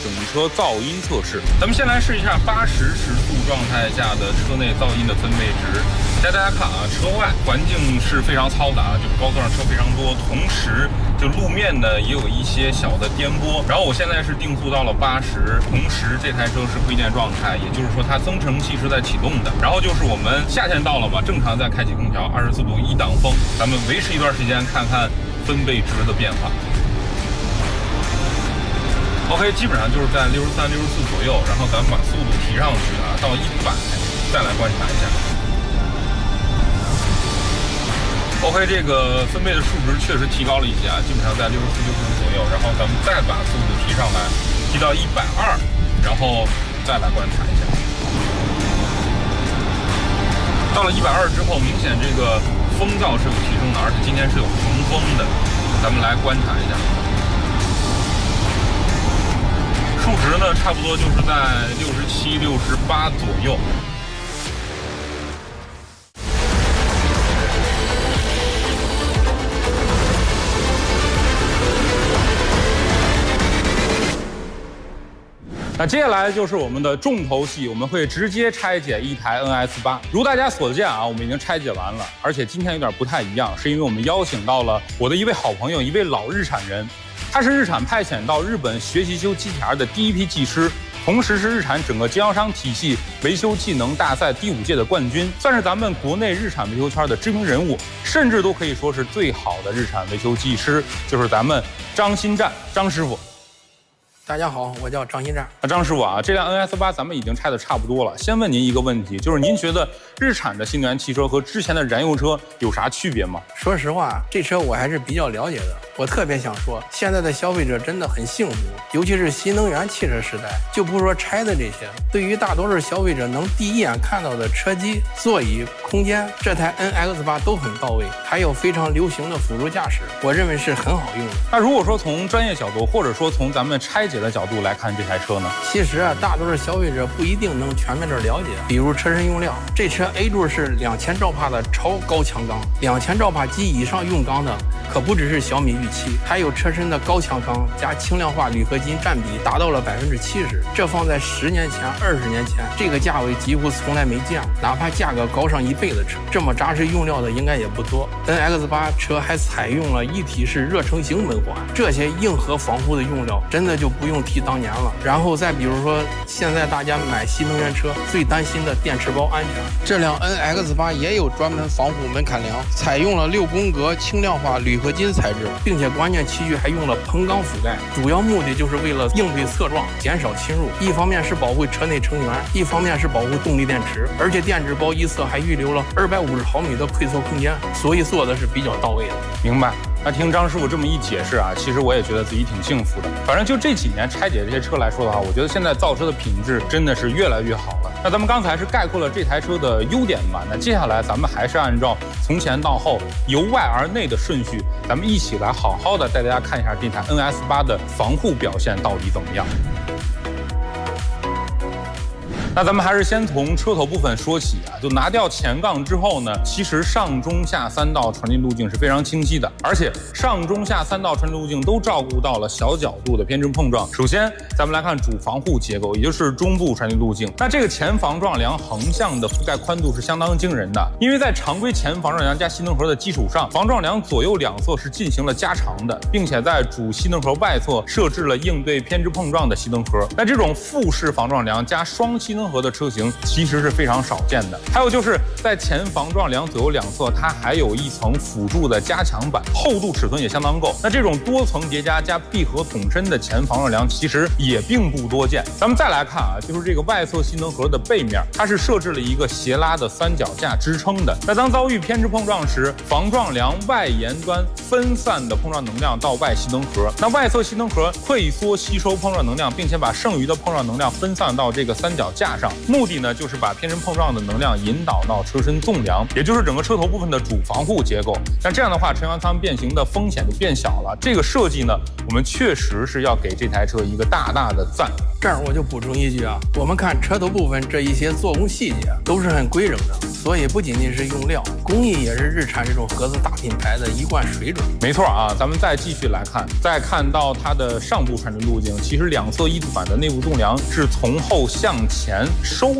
整车噪音测试。咱们先来试一下80时速状态下的车内噪音的分贝值。大家看啊，车外环境是非常嘈杂，就是高速上车非常多，同时就路面呢也有一些小的颠簸。然后我现在是定速到了80，同时这台车是灰电状态，也就是说它增程器是在启动的。然后就是我们夏天到了嘛，正常在开启空调，24度1档风，咱们维持一段时间看看分贝值的变化。OK， 基本上就是在63、64左右，然后咱们把速度提上去啊，到100，再来观察一下。OK， 这个分贝的数值确实提高了一些啊，基本上在64、65左右，然后咱们再把速度提上来，提到120，然后再来观察一下。到了120之后，明显这个风噪是有提升的，而且今天是有横风的，咱们来观察一下。数值呢，差不多就是在67、68左右。那接下来就是我们的重头戏，我们会直接拆解一台 NS8。如大家所见啊，我们已经拆解完了，而且今天有点不太一样，是因为我们邀请到了我的一位好朋友，一位老日产人，他是日产派遣到日本学习修 GTR 的第一批技师，同时是日产整个经销商体系维修技能大赛第5届的冠军，算是咱们国内日产维修圈的知名人物，甚至都可以说是最好的日产维修技师，就是咱们张新战张师傅。 大家好，我叫张新战。 张师傅啊，这辆 NS8咱们已经拆的差不多了。先问您一个问题，就是您觉得日产的新能源汽车和之前的燃油车有啥区别吗？ 说实话，这车我还是比较了解的。我特别想说，现在的消费者真的很幸福，尤其是新能源汽车时代，就不说拆的这些，对于大多数消费者能第一眼看到的车机、座椅、空间，这台 NX8 都很到位，还有非常流行的辅助驾驶，我认为是很好用的。 那如果说从专业角度，或者说从咱们拆解的角度来看这台车呢？ 其实啊，大多数消费者不一定能全面的了解。比如车身用料，这车 A 柱是2000兆帕的超高强钢，2000兆帕及以上用钢的可不只是小米预期，还有车身的高强钢加轻量化铝合金占比达到了70%，这放在10年前、20年前，这个价位几乎从来没见过，哪怕价格高上1倍的车，这么扎实用料的应该也不多。NX8 车还采用了一体式热成型门环，这些硬核防护的用料真的就不用提当年了。然后再比如说，现在大家买新能源车最担心的电池包安全，这辆 NX8 也有专门防护门槛梁，采用了6宫格轻量化铝合金材质，并且关键器具还用了硼钢覆盖，主要目的就是为了应对侧撞，减少侵入。一方面是保护车内成员，一方面是保护动力电池，而且电池包一侧还预留了250毫米的配侧空间，所以做的是比较到位的。 明白。那听张师傅这么一解释啊，其实我也觉得自己挺幸福的。反正就这几年拆解这些车来说的话，我觉得现在造车的品质真的是越来越好了。那咱们刚才是概括了这台车的优点嘛，那接下来咱们还是按照从前到后、由外而内的顺序，咱们一起来好好的带大家看一下这台 NS8 的防护表现到底怎么样。那咱们还是先从车头部分说起啊，就拿掉前杠之后呢，其实上中下3道传递路径是非常清晰的，而且上中下3道传递路径都照顾到了小角度的偏振碰撞。首先，咱们来看主防护结构，也就是中部传递路径。那这个前防撞梁横向的覆盖宽度是相当惊人的，因为在常规前防撞梁加吸能盒的基础上，防撞梁左右两侧是进行了加长的，并且在主吸能盒外侧设置了应对偏置碰撞的吸能盒。那这种复式防撞梁加双吸能盒的车型其实是非常少见的。还有就是在前防撞梁左右两侧，它还有一层辅助的加强板，厚度尺寸也相当够。那这种多层叠加加闭合筒身的前防撞梁其实也并不多见。咱们再来看啊，就是这个外侧吸能盒的背面，它是设置了一个斜拉的三脚架支撑的。那当遭遇偏置碰撞时，防撞梁外沿端分散的碰撞能量到外吸能盒，那外侧吸能盒退缩吸收碰撞能量，并且把剩余的碰撞能量分散到这个三脚架上。目的呢，就是把偏振碰撞的能量引导到车身纵梁，也就是整个车头部分的主防护结构。那这样的话，车厢舱变形的风险就变小了。这个设计呢，我们确实是要给这台车一个大大的赞。 这儿我就补充一句啊，我们看车头部分这一些做工细节都是很规整的，所以不仅仅是用料，工艺也是日产这种合资大品牌的一贯水准。 没错啊，咱们再继续来看，再看到它的上部传动路径，其实两侧一体板的内部纵梁是从后向前收